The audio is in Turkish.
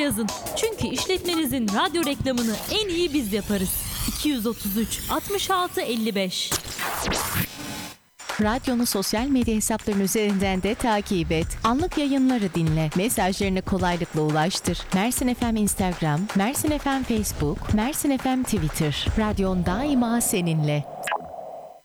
yazın. Çünkü işletmenizin radyo reklamını en iyi biz yaparız. 233 66 55. Radyonu sosyal medya hesaplarının üzerinden de takip et. Anlık yayınları dinle. Mesajlarını kolaylıkla ulaştır. Mersin FM Instagram, Mersin FM Facebook, Mersin FM Twitter. Radyon daima seninle.